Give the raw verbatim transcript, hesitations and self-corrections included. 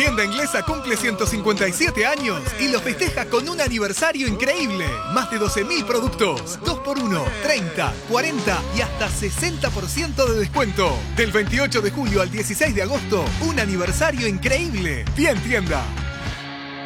Tienda Inglesa cumple ciento cincuenta y siete años y lo festeja con un aniversario increíble. Más de doce mil productos, dos por uno, treinta, cuarenta y hasta sesenta por ciento de descuento. Del veintiocho de julio al dieciséis de agosto, un aniversario increíble. Bien Tienda.